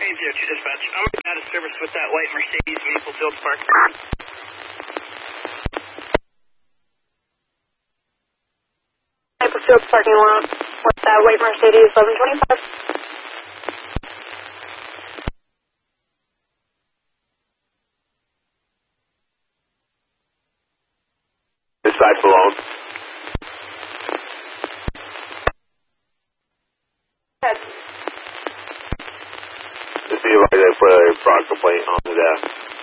2 dispatch. I'm out of service with that white Mercedes Maple Field Park. Maple Field parking lot with that white Mercedes 1125. Dispatch alone. Head. Just be advised I put a fraud complaint on the desk.